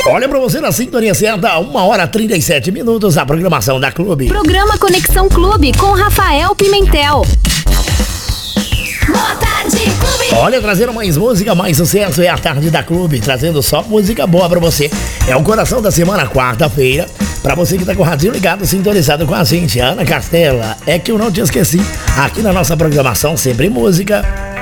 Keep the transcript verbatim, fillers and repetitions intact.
Olha pra você na sintonia certa, uma hora trinta e sete minutos, a programação da Clube. Programa Conexão Clube com Rafael Pimentel. Boa tarde, Clube. Olha, trazendo mais música, mais sucesso, é a tarde da Clube, trazendo só música boa pra você. É o coração da semana, quarta-feira, pra você que tá com o radinho ligado, sintonizado com a gente. Ana Castela, é que eu não te esqueci, aqui na nossa programação, sempre música